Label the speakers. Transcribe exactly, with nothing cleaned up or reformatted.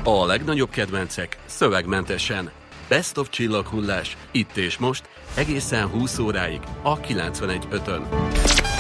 Speaker 1: A legnagyobb kedvencek szövegmentesen. Best of Csillaghullás, itt és most, egészen húsz óráig a kilencvenegy ötön.